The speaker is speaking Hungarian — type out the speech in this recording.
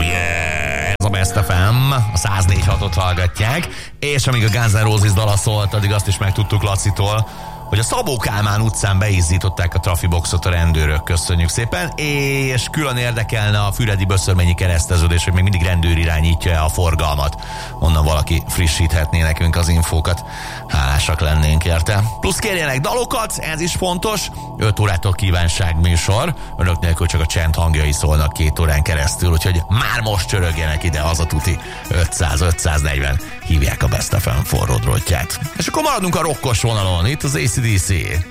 Oh yeah! Ez a Best FM, a 104.6-ot hallgatják, és amíg a Guns N' Roses dala szólt, addig azt is megtudtuk Lacitól, hogy a Szabó Kálmán utcán beizzították a trafiboxot a rendőrök, köszönjük szépen, és külön érdekelne a Füredi Böszörményi kereszteződés, hogy még mindig rendőr irányítja a forgalmat. Onnan valaki frissíthetné nekünk az infókat. Hálásak lennénk érte. Plusz kérjenek dalokat, ez is fontos. 5 órától kívánságműsor. Önök nélkül csak a csend hangjai szólnak 2 órán keresztül, úgyhogy már most csörögjenek ide az a tuti 500-540. Hívják a Best FM forró drótját. És akkor maradunk a rokkos vonalon, itt az AC/DC.